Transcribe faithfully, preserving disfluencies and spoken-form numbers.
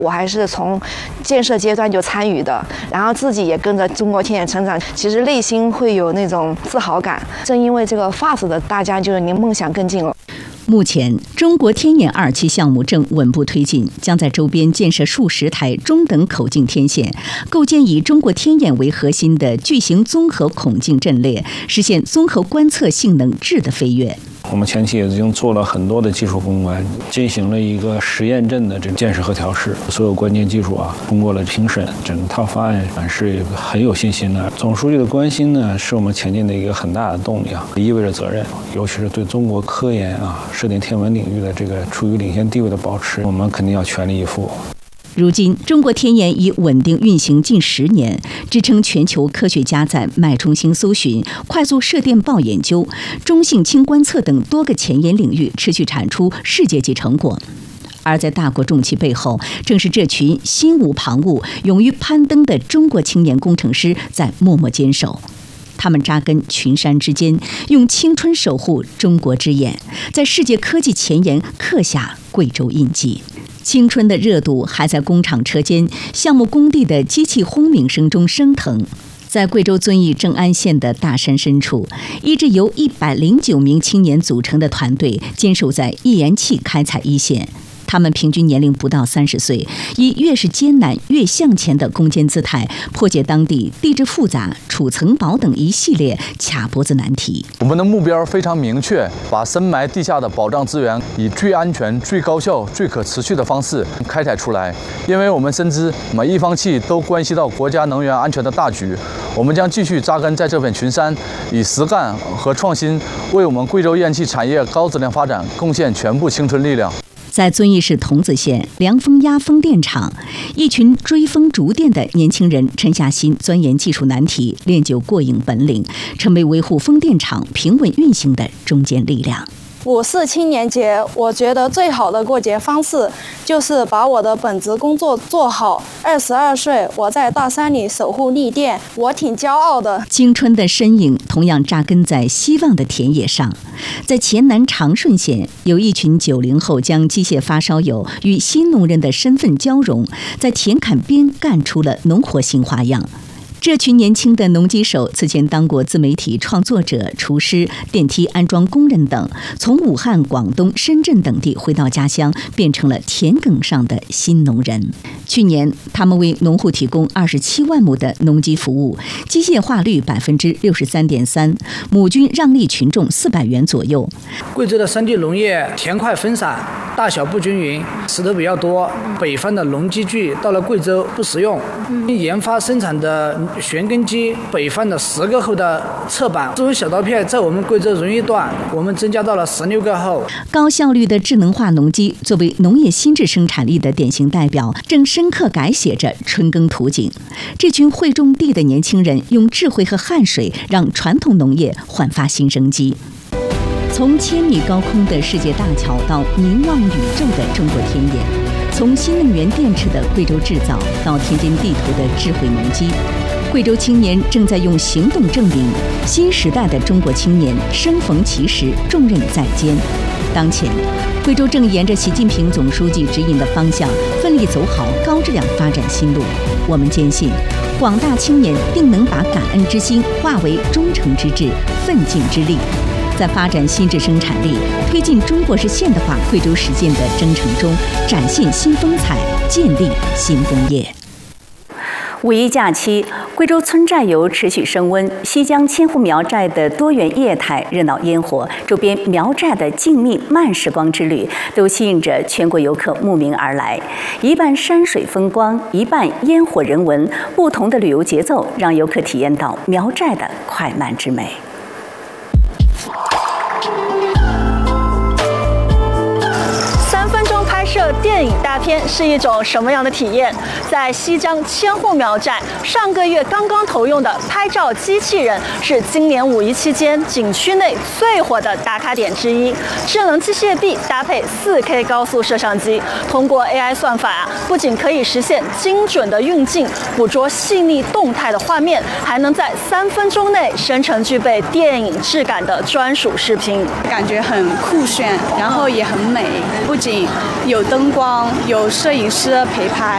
我还是从建设阶段就参与的，然后自己也跟着中国天眼成长，其实内心会有那种自豪感。正因为这个 F A S T 的，大家就是离梦想更近了。 目前，中国天眼二期项目正稳步推进，将在周边建设数十台中等口径天线，构建以中国天眼为核心的巨型综合孔径阵列，实现综合观测性能质的飞跃。 我们前期已经做了很多的技术攻关，进行了一个实验阵的这个建设和调试，所有关键技术啊通过了评审，整套方案是很有信心的。总书记的关心呢，是我们前进的一个很大的动力啊，意味着责任，尤其是对中国科研啊、射电天文领域的这个处于领先地位的保持，我们肯定要全力以赴。 如今，中国天眼已稳定运行近十年，支撑全球科学家在脉冲星搜寻、快速射电暴研究、中性氢观测等多个前沿领域持续产出世界级成果。而在大国重器背后，正是这群心无旁骛、勇于攀登的中国青年工程师在默默坚守。他们扎根群山之间，用青春守护中国之眼，在世界科技前沿刻下贵州印记。青春的热度还在工厂车间、项目工地的机器轰鸣声中升腾。在贵州遵义正安县的大山深处，一支由一百零九名青年组成的团队坚守在页岩气开采一线。他们平均年龄不到三十岁，以越是艰难越向前的攻坚姿态，破解当地地质复杂、储层薄等一系列卡脖子难题。 我们的目标非常明确，把深埋地下的宝藏资源以最安全、最高效、最可持续的方式开采出来。因为我们深知每一方气都关系到国家能源安全的大局，我们将继续扎根在这片群山，以实干和创新为我们贵州页岩气产业高质量发展贡献全部青春力量。 在遵义市桐梓县凉风压风电厂，一群追风逐电的年轻人沉下心钻研技术难题，练就过硬本领，成为维护风电场平稳运行的中坚力量。 五四青年节，我觉得最好的过节方式就是把我的本职工作做好。二十二岁，我在大山里守护力电，我挺骄傲的。 青春的身影同样扎根在希望的田野上。在黔南长顺县，有一群九零后将机械发烧友与新农人的身份交融，在田坎边干出了农活新花样。这群年轻的农机手此前当过自媒体创作者、厨师、电梯安装工人等，从武汉、广东、深圳等地回到家乡，变成了田埂上的新农人。去年，他们为农户提供二十七万亩的农机服务，机械化率百分之六十三点三，亩均让利群众四百元左右。 贵州的山地农业田块分散，大小不均匀，石头比较多，北方的农机具到了贵州不实用。研发生产的旋耕机，北方的十个后的侧板，这种小刀片在我们贵州荣誉段，我们增加到了十六个后。 高效率的智能化农机作为农业新质生产力的典型代表，正深刻改写着春耕图景。这群会种地的年轻人，用智慧和汗水，让传统农业焕发新生机。从千米高空的世界大桥到凝望宇宙的中国天眼，从新能源电池的贵州制造到田间地图的智慧农机，贵州青年正在用行动证明，新时代的中国青年生逢其时，重任在肩。当前，贵州正沿着习近平总书记指引的方向，奋力走好高质量发展新路。我们坚信，广大青年定能把感恩之心化为忠诚之志、奋进之力。在发展新质生产力、推进中国式现代化贵州实践的征程中，展现新风采，建立新工业。五一假期，贵州村寨游持续升温，西江千户苗寨的多元业态、热闹烟火，周边苗寨的静谧慢时光之旅，都吸引着全国游客慕名而来。一半山水风光，一半烟火人文，不同的旅游节奏，让游客体验到苗寨的快慢之美。 摄电影大片是一种什么样的体验？在西江千户苗寨，上个月刚刚投用的拍照机器人是今年五一期间景区内最火的打卡点之一。智能机械臂搭配 四 K 高速摄像机，通过 A I 算法，不仅可以实现精准的运镜，捕捉细腻动态的画面，还能在三分钟内生成具备电影质感的专属视频， 感觉很酷炫，然后也很美，不仅有灯光，有摄影师陪拍，